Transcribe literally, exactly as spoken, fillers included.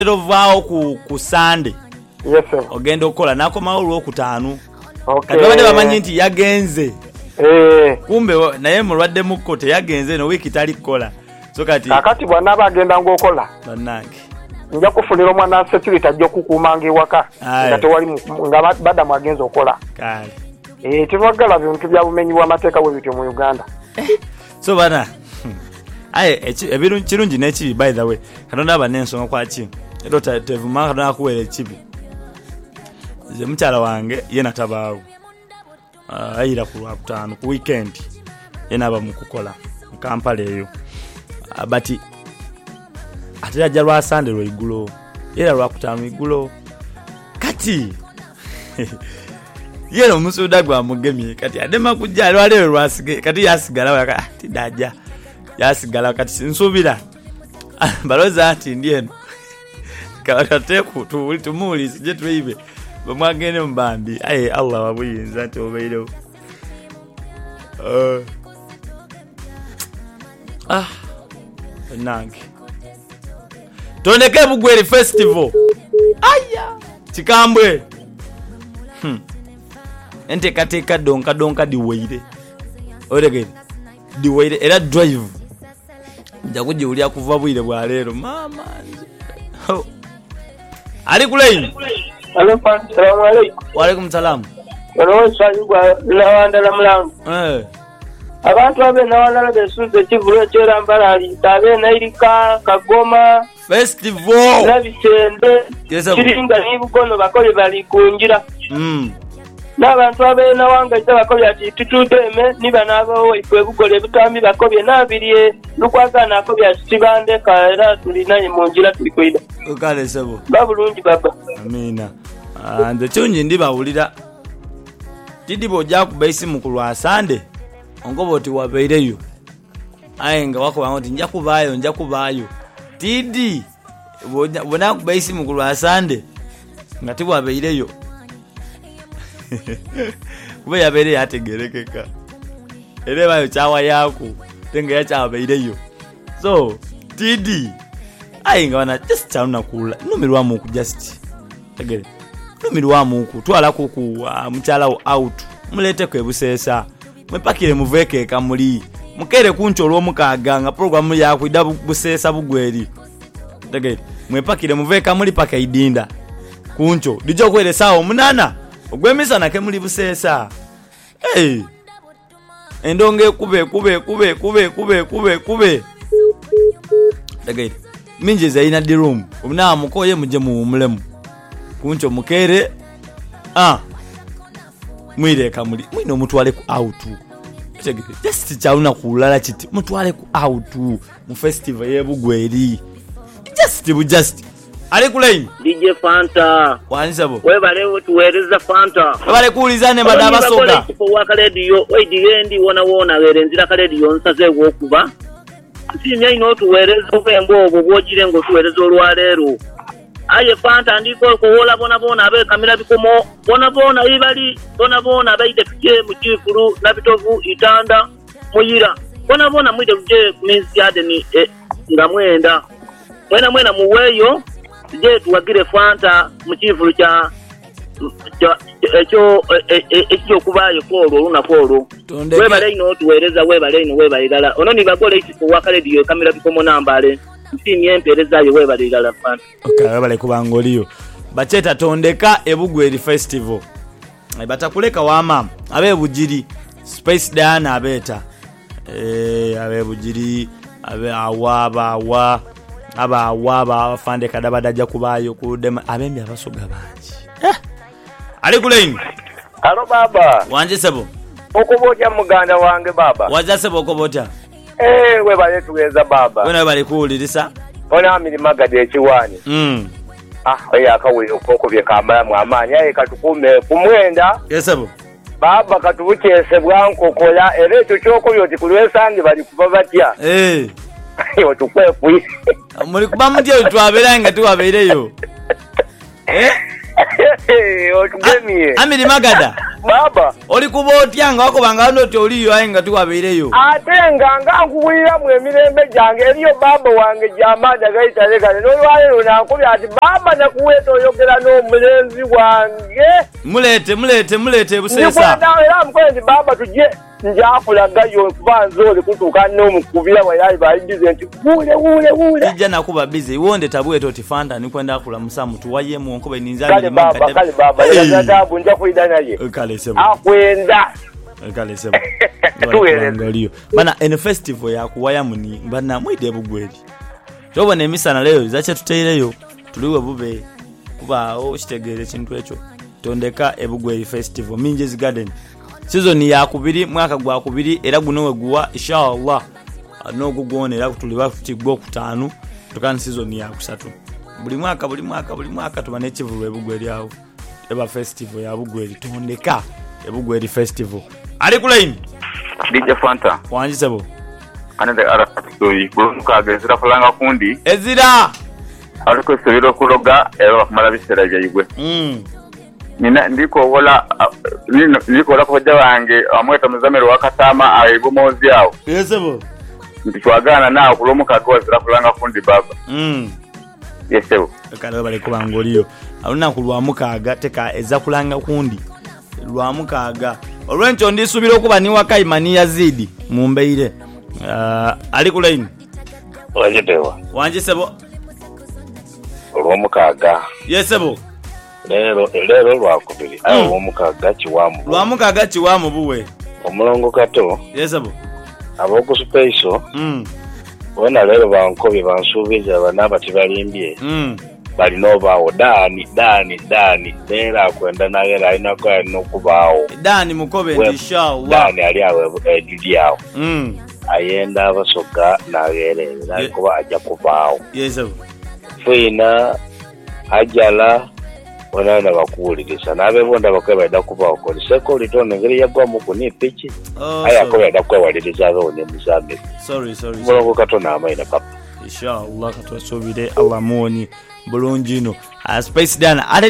rovao ku ku Sunday. Yes sir. Ogenda okola nakoma olwo kutaano. Okay. Kati bade bamanyi nti yagenze. Eh. Kumbe naye mulwadde mukote yagenze no wiki tali kola. So kati kakati bwana bagenda ngokola. Bannange. Nja kufunira omwana security ajja kukuumanga ewaka nga tewali nga badda mwagenza okola. Kale. Eh tebagala bintu bya bumenyi bwa mateeka bwe bityo mu Uganda. So bana aye ebirungi kirungi n'ekibi by the way katonda aba n'ensonga kwaki ero tevuma katonda akuwera ekibi ze mukyala wange ye natabaawo ayira ku lwakutaano ku weekend ye naba mu kukola mu Kampala eyo but ate ajja lwa Sunday lwa igulo era lwakutaano igulo kati yero musuda gwa mugemye kati adema kujja lwalero lwasige kati yasigala waka tidaja yasigala kati nsubira baloza ati ndieno kawata ku tuli tumuli sije tuibe bamwagene mbambi aye Allah wabuyinza ati obeiro uh ah nange tondeke Bugweri festival aya Kikambwe hmm ente kateka donka donka diweire orege diweire era drive njakuji uli akuva bwire bwa lero mama oh. Ali kulaini Hello fan salamu alaykum wa alaykum salam Hello sayugwa lawandala mulango eh abantu abe nawandala besuze kivulo kyera mbalali tabe nairika Kagoma festival nabisende kiringa nibugono bakole bali kunjira mm n'abantu abeena wanga ite bakobya ati tutudeme niba nabo ifwe bugole butambi bakobye nabiriye lukwagana akobya kibande kaera tulinaye munjira tulikoida ukale sebo babulungi baba amina ande chunji ndibawulira tidibo ja kubaisi mukulwa Sunday ongobo ti wabeireyo ayenga wako wango nja kubayo nja kubayo tidi bona kubaisi mukulwa Sunday ngati wabeireyo kube yabere yategerekeka ere bayo chawa yako tenge ya chawa beireyo so tidi ayinga wana just chauna kula numirwa mu ku just tegere numirwa mu ku twala ku ku uh, mchala out mulete ku ebusesa mwepakire muveke kamuli mukere kuncho lwo mukaganga program yako idabu busesa Bugweri tegere mwepakire muveka muli paka idinda kuncho dijo kwele sawo munana ogwemisa nake muli busesa hey endonge kube kube kube kube kube kube kube dagait minje zaina di room ubna mukoye muje mu mulemu kuncho mukere ah mwire kamuli mwino mutwale ku out tegere just chauna kulala chiti mutwale ku out mu festival ye Bugweri just bu just Ali kulaini D J Fanta wanisabo webale tuwereza Fanta webale kuulizane badaba soka ko waka radio oidigendi wona wona werenzira ka radio nsaze wokuba nsimya ino tuwereza ofembo obwo bwogire ngo tuwereza olwalero aye Fanta ndiko ko wola bona bona abe kamera bikomo bona bona ibali bona bona baide tuje mu kifuru nabitovu itanda muyira bona bona mwide tuje minsi yade ni eh, ngamwenda mwena mwena muweyo je tuwagire Fanta mu kifuru kya ekyo ekyo kubayo kolo luna kolo webale ino tuwereza webale ino webale dala ono ni bagole ikiko waka radio kamera bikomo nambale nsimi empereza yo webale dala Fanta okay webale kubangoliyo bacheta tondeka eBugweri festival batakuleka wama abe Bugiri Space Diana abeta eh abe Bugiri abe awaba wa aba waba fande kadaba daja kubayo kudema abembi abasoga banji eh ali kulaini Alo baba wanje sebo okubotya muganda wange baba waza sebo okubotya eh we bale tuweza baba wena bali kuulirisa ona milima gade ekiwani mm ah oya akawe okoko bye kamala mu amanya aye katukume kumwenda yesebo baba katubukyese bwankokola ere ekyo kyokobyo tikulwesange bali kuba batya eh yo tukwefu muri kuba mutyo twabelanga tuwabeireyo eh o tugemie amiri magada baba oli kubotyanga wakobanga noti oliyo aye nga tuwabeereyo ate nga nga nkuwuliramu emirembe gyange eriyo baba wange gy'amaanyi gayitalekane n'olwaleero nankubya ati baba nakuweeta oyogera n'omulenzi wange muleete muleete muleete buseesa ndikwenda era mukole nti baba tujje njakulagayo okuba nzoole kutuuka n'omukubira wayali baalibize nti wuule wuule wuule ijja nakuba bize iwonde tabwete oti fanta nikwenda akulamusa mutuwayemu nkuba eninza kale baba kale baba yatabu nja kwida naye kale sebo akwenda kale sebo tuweereza bana ene festival ya kuwaya muni bana mwide bugweri tobona emisana leo zache tuteireyo tuliwe bube kuba o kitegere kintu ekyo tondeka ebugweri festival Minjes Garden season ya kubiri mwaka gwa kubiri era guno weguwa inshallah no gugone era kutuliwa kutigbo kutanu tukana season ya kusatu buli mwaka buli mwaka buli mwaka tubane ekivulu ebugweri awo eba festival ya bugweri tondeka ebugweri festival ali kulaini D J Fanta wanjisebo anende ara story buluka gezira fulanga kundi ezira aliko sebiro kuloga ero kumala bisera byayigwe mm nina ndiko wala nino ndiko wala koja wange amweta muzamero wakatama ayibumozi yawo yesebo nditwagana nawo kulomuka gezira fulanga kundi baba mm yesebo kale bali kubangoliyo aluna kulwa mukaga teka eza kulanga kundi lwa mukaga olwencho ndisubira okuba ni wakaimani yazidi mumbeire uh, ali kulaini wajedewa wanjisebo olwo mukaga yesebo lero lero lwakubiri ayo mm. mukaga kiwamu lwa mukaga kiwamu buwe omulongo kato yesebo aboku space mm bona lero bankobi bansubiza bana batibalimbye mm bali no bawo dani dani dani lera kwenda nagera alina kwa no kubawo dani mukobe inshallah dani ali awe edidi yawo mm ayenda abasoka nagerera Ye- kuba ajja kubawo yesebo fina ajala onana bakuwuliriza n'abebonda bakwebada kubawo koliseko litone ngeri yagwa muku ni pichi oh, aya kwebada kwewaliriza abewo ne musambe sorry sorry mulongo katona amaina papa inshallah katwasubire Allah muoni bulungi no a space dana ate